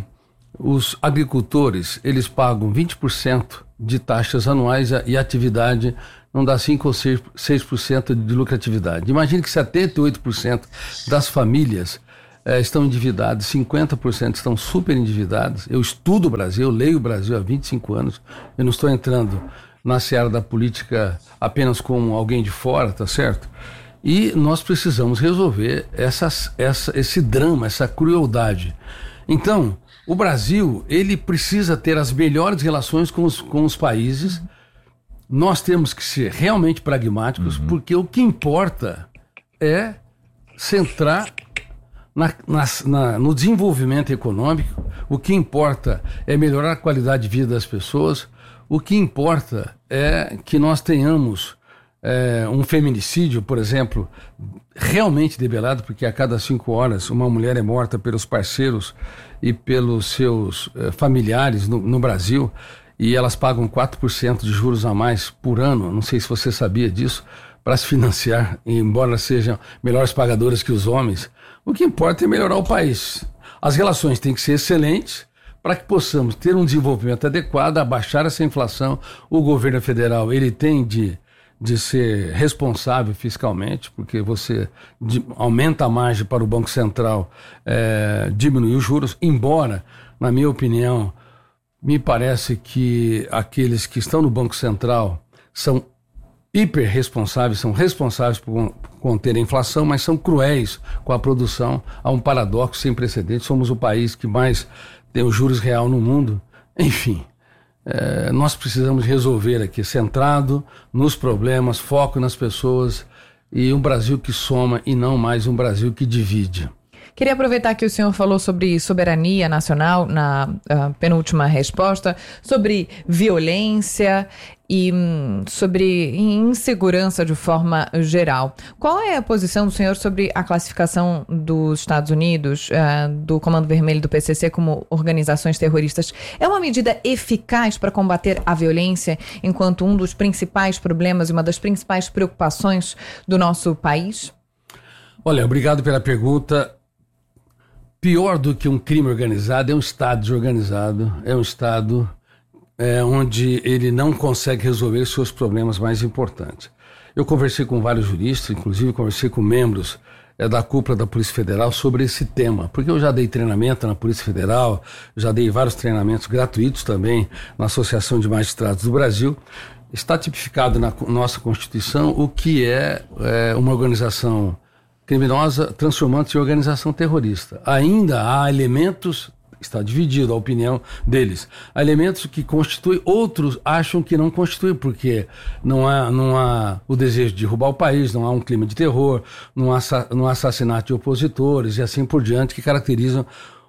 os agricultores, eles pagam vinte por cento de taxas anuais e a atividade não dá cinco ou seis por cento de lucratividade. Imagine que setenta e oito por cento das famílias eh, estão endividadas, cinquenta por cento estão super endividadas. Eu estudo o Brasil, eu leio o Brasil há vinte e cinco anos, eu não estou entrando na seara da política apenas como alguém de fora, tá certo? E nós precisamos resolver essas, essa, esse drama, essa crueldade. Então, o Brasil, ele precisa ter as melhores relações com os, com os países. Nós temos que ser realmente pragmáticos, uhum. porque o que importa é centrar na, na, na, no desenvolvimento econômico, o que importa é melhorar a qualidade de vida das pessoas, o que importa é que nós tenhamos é, um feminicídio, por exemplo, realmente debelado, porque a cada cinco horas uma mulher é morta pelos parceiros e pelos seus é, familiares no, no Brasil, e elas pagam quatro por cento de juros a mais por ano, não sei se você sabia disso, para se financiar, embora sejam melhores pagadoras que os homens. O que importa é melhorar o país. As relações têm que ser excelentes para que possamos ter um desenvolvimento adequado, abaixar essa inflação. O governo federal, ele tem de, de ser responsável fiscalmente, porque você de, aumenta a margem para o Banco Central é, diminuir os juros, embora, na minha opinião, me parece que aqueles que estão no Banco Central são hiper responsáveis, são responsáveis por conter a inflação, mas são cruéis com a produção. Há um paradoxo sem precedentes, somos o país que mais tem os juros real no mundo. Enfim, é, nós precisamos resolver aqui, centrado nos problemas, foco nas pessoas e um Brasil que soma e não mais um Brasil que divide. Queria aproveitar que o senhor falou sobre soberania nacional na uh, penúltima resposta, sobre violência e hum, sobre insegurança de forma geral. Qual é a posição do senhor sobre a classificação dos Estados Unidos, uh, do Comando Vermelho e do P C C como organizações terroristas? É uma medida eficaz para combater a violência enquanto um dos principais problemas e uma das principais preocupações do nosso país? Olha, obrigado pela pergunta. Pior do que um crime organizado é um Estado desorganizado, é um Estado é, onde ele não consegue resolver seus problemas mais importantes. Eu conversei com vários juristas, inclusive conversei com membros é, da cúpula da Polícia Federal sobre esse tema, porque eu já dei treinamento na Polícia Federal, já dei vários treinamentos gratuitos também na Associação de Magistrados do Brasil. Está tipificado na nossa Constituição o que é, é uma organização criminosa transformando-se em organização terrorista. Ainda há elementos, está dividido a opinião deles, há elementos que constituem, outros acham que não constituem, porque não há, não há o desejo de derrubar o país, não há um clima de terror, não há, não há assassinato de opositores e assim por diante, que caracterizam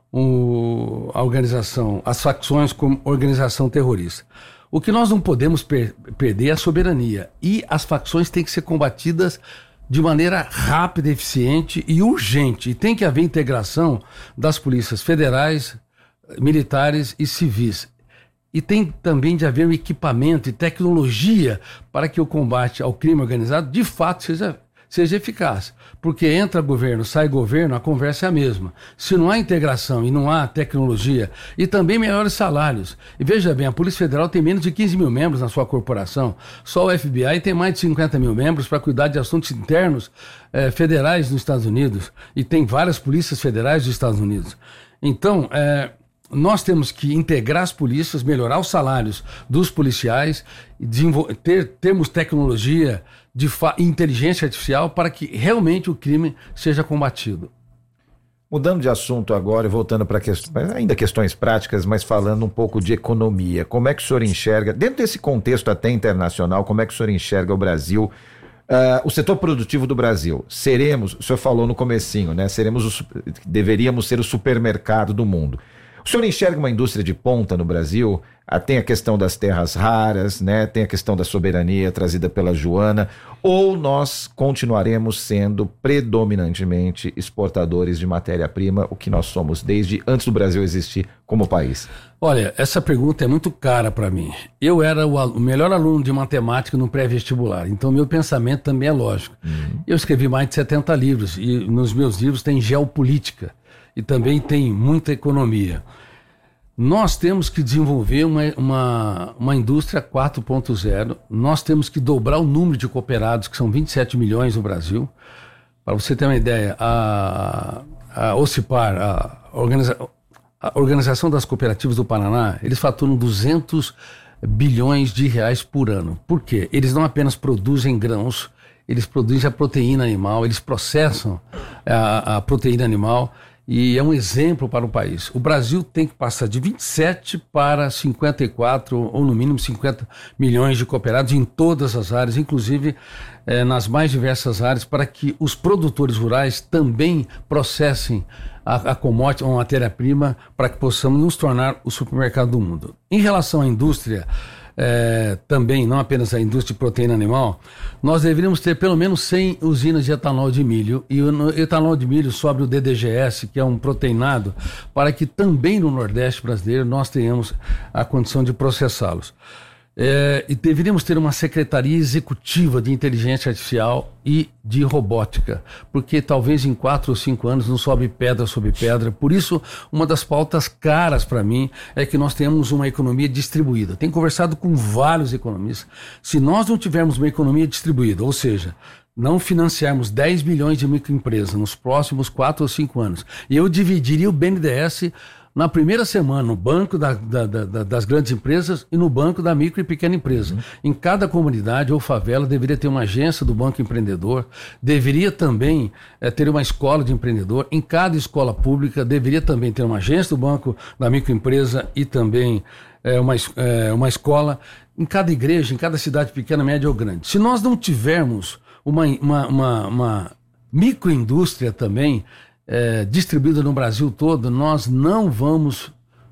o, a organização, as facções como organização terrorista. O que nós não podemos per- perder é a soberania, e as facções têm que ser combatidas de maneira rápida, eficiente e urgente. E tem que haver integração das polícias federais, militares e civis. E tem também de haver um equipamento e tecnologia para que o combate ao crime organizado de fato seja, seja eficaz. Porque entra governo, sai governo, a conversa é a mesma. Se não há integração e não há tecnologia e também melhores salários. E veja bem, a Polícia Federal tem menos de quinze mil membros na sua corporação. Só o F B I tem mais de cinquenta mil membros para cuidar de assuntos internos eh, federais nos Estados Unidos. E tem várias polícias federais dos Estados Unidos. Então, eh, nós temos que integrar as polícias, melhorar os salários dos policiais, ter, termos tecnologia de fa- inteligência artificial para que realmente o crime seja combatido. Mudando de assunto agora e voltando para questões, ainda questões práticas, mas falando um pouco de economia. Como é que o senhor enxerga, dentro desse contexto até internacional, como é que o senhor enxerga o Brasil, uh, o setor produtivo do Brasil? Seremos, o senhor falou no comecinho, né? Seremos o, deveríamos ser o supermercado do mundo. O senhor enxerga uma indústria de ponta no Brasil? Ah, tem a questão das terras raras, né? Tem a questão da soberania trazida pela Joana, ou nós continuaremos sendo predominantemente exportadores de matéria-prima, o que nós somos desde antes do Brasil existir como país? Olha, essa pergunta é muito cara para mim. Eu era o, o melhor aluno de matemática no pré-vestibular, então meu pensamento também é lógico. Uhum. Eu escrevi mais de setenta livros e nos meus livros tem geopolítica e também tem muita economia. Nós temos que desenvolver uma, uma, uma indústria quatro ponto zero, nós temos que dobrar o número de cooperados, que são vinte e sete milhões no Brasil. Para você ter uma ideia, a, a OCIPAR, a, organiza, a Organização das Cooperativas do Paraná, eles faturam duzentos bilhões de reais por ano. Por quê? Eles não apenas produzem grãos, eles produzem a proteína animal, eles processam a, a proteína animal, e é um exemplo para o país. O Brasil tem que passar de vinte e sete para cinquenta e quatro, ou no mínimo cinquenta milhões de cooperados em todas as áreas, inclusive eh, nas mais diversas áreas, para que os produtores rurais também processem a, a commodity, a matéria-prima, para que possamos nos tornar o supermercado do mundo. Em relação à indústria, É, também, não apenas a indústria de proteína animal, nós deveríamos ter pelo menos cem usinas de etanol de milho, e o etanol de milho sobre o D D G S, que é um proteinado, para que também no Nordeste brasileiro nós tenhamos a condição de processá-los. É, e deveríamos ter uma secretaria executiva de inteligência artificial e de robótica, porque talvez em quatro ou cinco anos não sobe pedra sobre pedra. Por isso, uma das pautas caras para mim é que nós tenhamos uma economia distribuída. Tenho conversado com vários economistas. Se nós não tivermos uma economia distribuída, ou seja, não financiarmos dez bilhões de microempresas nos próximos quatro ou cinco anos, e eu dividiria o B N D E S na primeira semana no banco da, da, da, das grandes empresas e no banco da micro e pequena empresa. Uhum. Em cada comunidade ou favela deveria ter uma agência do Banco Empreendedor, deveria também é, ter uma escola de empreendedor. Em cada escola pública deveria também ter uma agência do Banco da Microempresa e também é, uma, é, uma escola. Em cada igreja, em cada cidade pequena, média ou grande. Se nós não tivermos uma, uma, uma, uma microindústria também, É, distribuída no Brasil todo, nós não vamos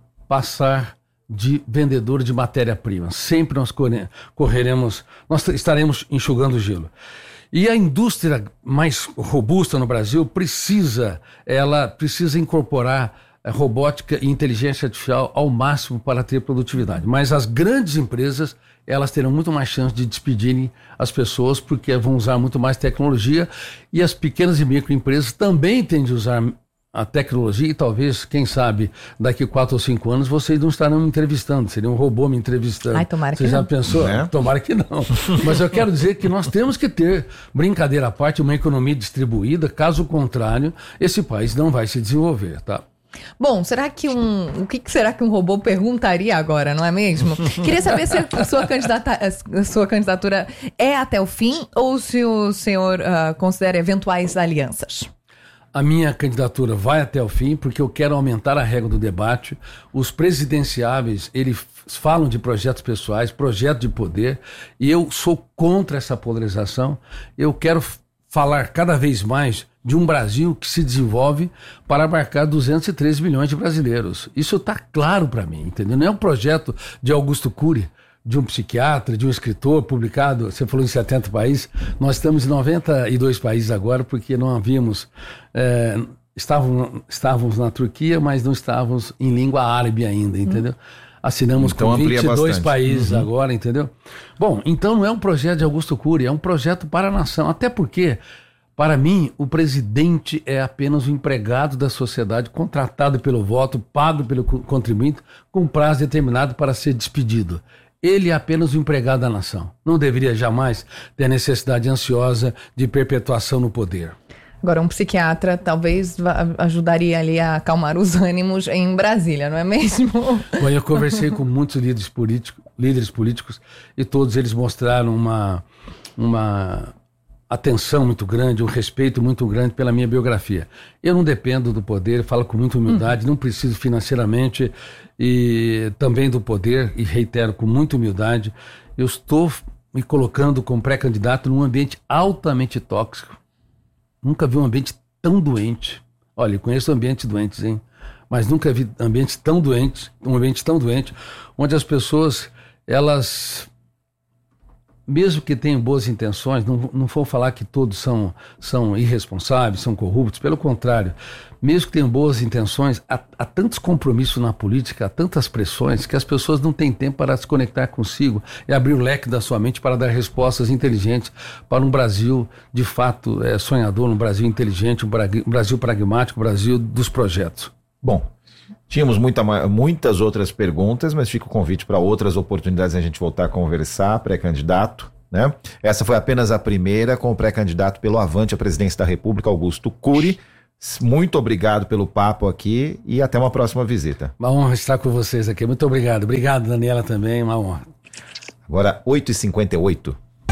passar de vendedor de matéria-prima. Sempre nós corre, correremos, nós estaremos enxugando gelo. E a indústria mais robusta no Brasil precisa, ela precisa incorporar a robótica e inteligência artificial ao máximo para ter produtividade. Mas as grandes empresas, elas terão muito mais chance de despedirem as pessoas porque vão usar muito mais tecnologia, e as pequenas e microempresas também têm de usar a tecnologia, e talvez, quem sabe, daqui quatro ou cinco anos vocês não estarão me entrevistando, seria um robô me entrevistando. Ai, tomara que Você já não. pensou? É. Tomara que não. Mas eu quero dizer que nós temos que ter, brincadeira à parte, uma economia distribuída, caso contrário, esse país não vai se desenvolver, tá? Bom, será que um... O que será que um robô perguntaria agora, não é mesmo? Queria saber se a sua, candidata, a sua candidatura é até o fim ou se o senhor uh, considera eventuais alianças. A minha candidatura vai até o fim porque eu quero aumentar a regra do debate. Os presidenciáveis, eles falam de projetos pessoais, projeto de poder, e eu sou contra essa polarização. Eu quero falar cada vez mais de um Brasil que se desenvolve para abarcar duzentos e treze milhões de brasileiros. Isso está claro para mim, entendeu? Não é um projeto de Augusto Cury, de um psiquiatra, de um escritor, publicado, você falou em setenta países, nós estamos em noventa e dois países agora, porque não havíamos, é, estávamos, estávamos na Turquia, mas não estávamos em língua árabe ainda, entendeu? Assinamos então, com vinte e dois países uhum. agora, entendeu? Bom, então não é um projeto de Augusto Cury, é um projeto para a nação, até porque, para mim, o presidente é apenas um empregado da sociedade, contratado pelo voto, pago pelo contribuinte, com prazo determinado para ser despedido. Ele é apenas um empregado da nação. Não deveria jamais ter a necessidade ansiosa de perpetuação no poder. Agora, um psiquiatra talvez ajudaria ali a acalmar os ânimos em Brasília, não é mesmo? Bom, eu conversei com muitos líderes políticos, líderes políticos e todos eles mostraram uma... uma atenção muito grande, um respeito muito grande pela minha biografia. Eu não dependo do poder, falo com muita humildade, uhum. não preciso financeiramente e também do poder, e reitero com muita humildade, eu estou me colocando como pré-candidato num ambiente altamente tóxico. Nunca vi um ambiente tão doente. Olha, eu conheço ambientes doentes, hein? Mas nunca vi ambientes tão doentes, um ambiente tão doente, onde as pessoas, elas... mesmo que tenham boas intenções, não, não vou falar que todos são, são irresponsáveis, são corruptos, pelo contrário, mesmo que tenham boas intenções, há, há tantos compromissos na política, há tantas pressões, que as pessoas não têm tempo para se conectar consigo e abrir o leque da sua mente para dar respostas inteligentes para um Brasil, de fato, é, sonhador, um Brasil inteligente, um Brasil pragmático, um Brasil dos projetos. Bom, tínhamos muita, muitas outras perguntas, mas fica o convite para outras oportunidades a gente voltar a conversar, pré-candidato, né? Essa foi apenas a primeira com o pré-candidato pelo Avante à presidência da República, Augusto Cury. Muito obrigado pelo papo aqui e até uma próxima visita. Uma honra estar com vocês aqui. Muito obrigado. Obrigado, Daniela, também. Uma honra. Agora, oito e cinquenta e oito.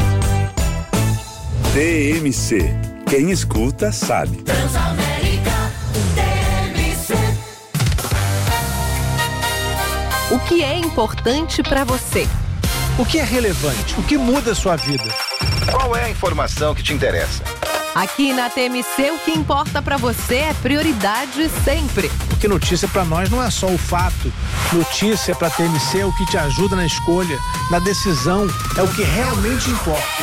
T M C. Quem escuta, sabe. O que é importante para você? O que é relevante? O que muda a sua vida? Qual é a informação que te interessa? Aqui na T M C, o que importa para você é prioridade sempre. Porque notícia para nós não é só o fato. Notícia para a T M C é o que te ajuda na escolha, na decisão, é o que realmente importa.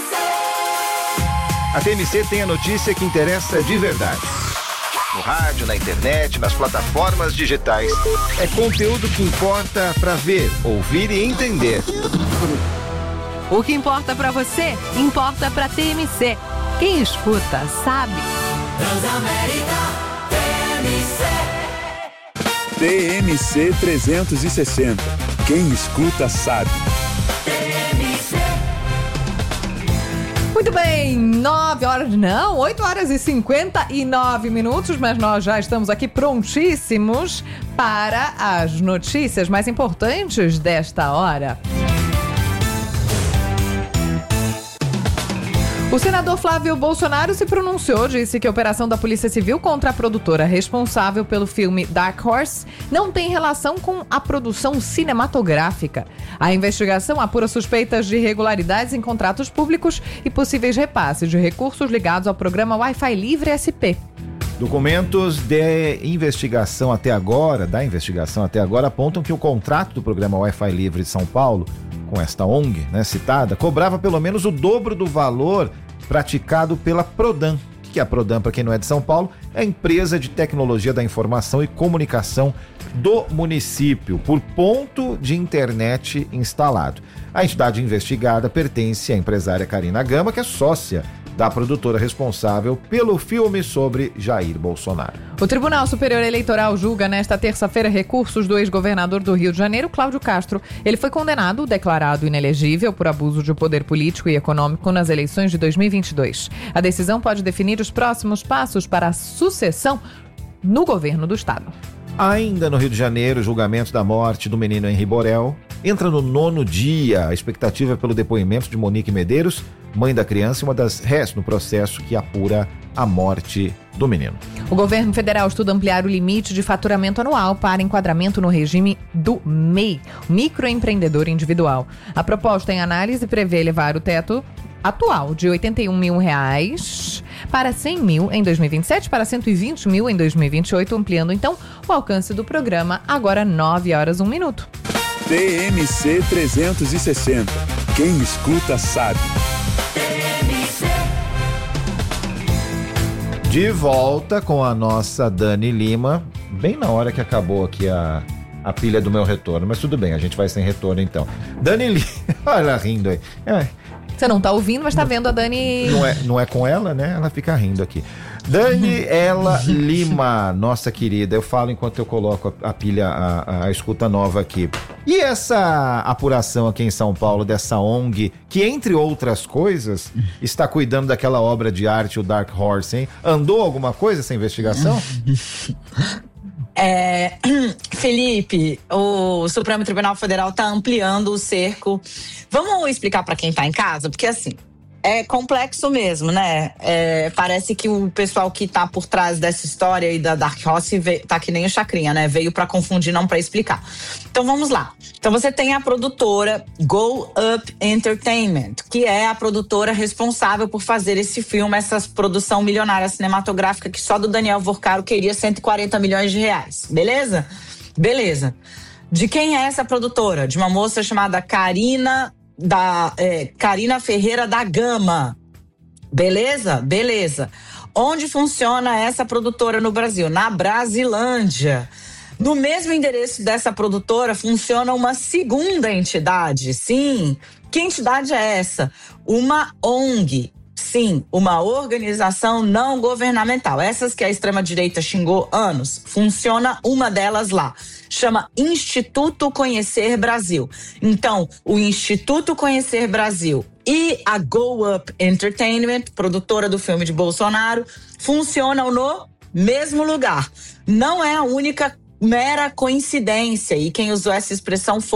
A T M C tem a notícia que interessa de verdade. No rádio, na internet, nas plataformas digitais. É conteúdo que importa para ver, ouvir e entender. O que importa para você, importa para T M C. Quem escuta, sabe. Transamérica T M C. T M C trezentos e sessenta. Quem escuta, sabe. Muito bem, nove horas, não, oito horas e cinquenta e nove minutos, mas nós já estamos aqui prontíssimos para as notícias mais importantes desta hora. O senador Flávio Bolsonaro se pronunciou, disse que a operação da Polícia Civil contra a produtora responsável pelo filme Dark Horse não tem relação com a produção cinematográfica. A investigação apura suspeitas de irregularidades em contratos públicos e possíveis repasses de recursos ligados ao programa Wi-Fi Livre S P. Documentos de investigação até agora, da investigação até agora, apontam que o contrato do programa Wi-Fi Livre de São Paulo, com esta O N G, né, citada, cobrava pelo menos o dobro do valor praticado pela Prodan. O que é a Prodan, para quem não é de São Paulo? É a empresa de tecnologia da informação e comunicação do município, por ponto de internet instalado. A entidade investigada pertence à empresária Karina Gama, que é sócia da produtora responsável pelo filme sobre Jair Bolsonaro. O Tribunal Superior Eleitoral julga nesta terça-feira recursos do ex-governador do Rio de Janeiro, Cláudio Castro. Ele foi condenado, declarado inelegível por abuso de poder político e econômico nas eleições de dois mil e vinte e dois. A decisão pode definir os próximos passos para a sucessão no governo do estado. Ainda no Rio de Janeiro, o julgamento da morte do menino Henri Borel entra no nono dia. A expectativa é pelo depoimento de Monique Medeiros, mãe da criança e uma das réis no processo que apura a morte do menino. O governo federal estuda ampliar o limite de faturamento anual para enquadramento no regime do M E I, microempreendedor individual. A proposta em análise prevê elevar o teto atual de oitenta e um mil reais para cem mil em dois mil e vinte e sete, para cento e vinte mil em dois mil e vinte e oito, ampliando então o alcance do programa, agora nove horas, um minuto. T M C trezentos e sessenta. Quem escuta sabe. De volta com a nossa Dani Lima, bem na hora que acabou aqui a, a pilha do meu retorno, mas tudo bem, a gente vai sem retorno então. Dani Lima, olha ela rindo aí. É. Você não tá ouvindo, mas tá vendo a Dani... Não é, não é com ela, né? Ela fica rindo aqui. Dani Ela Lima, nossa querida, eu falo enquanto eu coloco a, a pilha, a, a escuta nova aqui. E essa apuração aqui em São Paulo dessa O N G, que entre outras coisas, está cuidando daquela obra de arte, o Dark Horse, hein? Andou alguma coisa essa investigação? É, Felipe, o Supremo Tribunal Federal está ampliando o cerco. Vamos explicar para quem está em casa? Porque assim, É complexo mesmo, né? É, parece que o pessoal que tá por trás dessa história aí da Dark Horse veio, tá que nem o Chacrinha, né? Veio pra confundir, não pra explicar. Então vamos lá. Então você tem a produtora Go Up Entertainment, que é a produtora responsável por fazer esse filme, essa produção milionária cinematográfica que só do Daniel Vorcaro queria cento e quarenta milhões de reais. Beleza? Beleza. De quem é essa produtora? De uma moça chamada Karina da é, Karina Ferreira da Gama. Beleza? Beleza. Onde funciona essa produtora no Brasil? Na Brasilândia. No mesmo endereço dessa produtora funciona uma segunda entidade. Sim. Que entidade é essa? Uma O N G. Sim, uma organização não governamental. Essas que a extrema-direita xingou anos. Funciona uma delas lá. Chama Instituto Conhecer Brasil. Então, o Instituto Conhecer Brasil e a Go Up Entertainment, produtora do filme de Bolsonaro, funcionam no mesmo lugar. Não é a única mera coincidência. E quem usou essa expressão foi